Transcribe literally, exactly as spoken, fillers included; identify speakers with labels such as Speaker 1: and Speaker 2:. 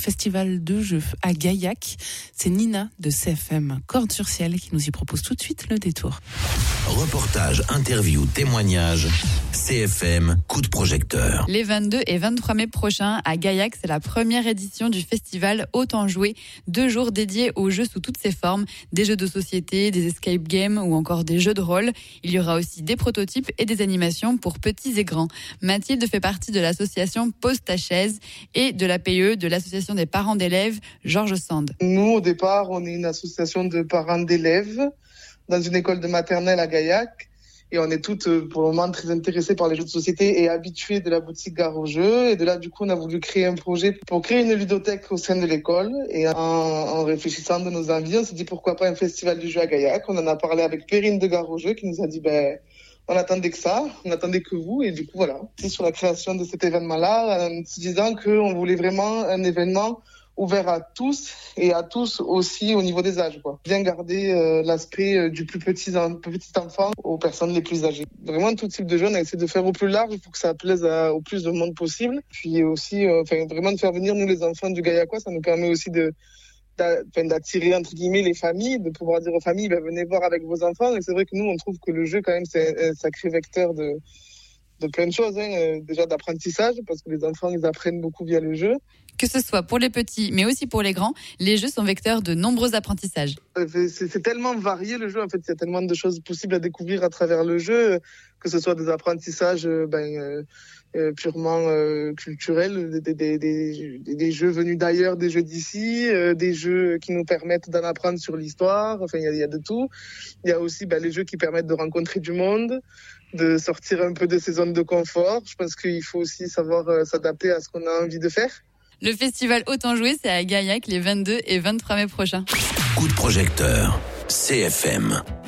Speaker 1: festival de jeux à Gaillac. C'est Nina de C F M Cordes sur Ciel qui nous y propose tout de suite le détour.
Speaker 2: Reportage, interview, témoignage, C F M, coup de projecteur.
Speaker 3: Les vingt-deux et vingt-trois mai prochains à Gaillac, c'est la première édition du festival Autant jouer. Deux jours dédiés aux jeux sous toutes ses formes, des jeux de société, des escape games ou encore des jeux de rôle. Il y aura aussi des prototypes et des animations pour petits et grands. Mathilde fait partie de l'association Pose ta chaise et de l'A P E, de l'association des parents d'élèves Georges Sand.
Speaker 4: Nous, au départ, on est une association de parents d'élèves dans une école de maternelle à Gaillac. Et on est toutes, pour le moment, très intéressées par les jeux de société et habituées de la boutique Gare aux Jeux. Et de là, du coup, on a voulu créer un projet pour créer une ludothèque au sein de l'école. Et en, en réfléchissant de nos envies, on s'est dit pourquoi pas un festival du jeu à Gaillac. On en a parlé avec Perrine de Gare aux Jeux qui nous a dit, ben, on attendait que ça, on attendait que vous. Et du coup, voilà. C'est sur la création de cet événement-là, en se disant qu'on voulait vraiment un événement ouvert à tous et à tous aussi au niveau des âges, quoi. Bien garder euh, l'aspect euh, du plus petit, en, petit enfant aux personnes les plus âgées. Vraiment tout type de jeunes, on a essayé de faire au plus large pour que ça plaise à, au plus de monde possible. Puis aussi, euh, enfin vraiment de faire venir nous les enfants du Gaillacois, ça nous permet aussi de d'a, d'attirer entre guillemets les familles, de pouvoir dire aux familles, ben, venez voir avec vos enfants. Et c'est vrai que nous, on trouve que le jeu quand même c'est un sacré vecteur de de plein de choses, hein. Déjà d'apprentissage, parce que les enfants ils apprennent beaucoup via le jeu.
Speaker 3: Que ce soit pour les petits, mais aussi pour les grands, les jeux sont vecteurs de nombreux apprentissages.
Speaker 4: C'est, c'est tellement varié le jeu, en fait, il y a tellement de choses possibles à découvrir à travers le jeu, que ce soit des apprentissages ben, euh, purement euh, culturels, des, des, des, des jeux venus d'ailleurs, des jeux d'ici, euh, des jeux qui nous permettent d'en apprendre sur l'histoire, enfin il y a, il y a de tout. Il y a aussi ben, les jeux qui permettent de rencontrer du monde, de sortir un peu de ses zones de confort. Je pense qu'il faut aussi savoir euh, s'adapter à ce qu'on a envie de faire.
Speaker 3: Le festival Autant jouer, c'est à Gaillac les vingt-deux et vingt-trois mai prochains.
Speaker 2: Coup de projecteur, C F M.